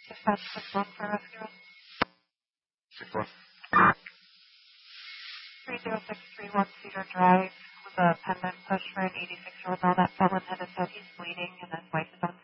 Dispatch 6-1 for rescue. 6-1. 30631 Cedar Drive with a pendant push for an 86-year-old male that fell and hit his head. He's bleeding and his wife is on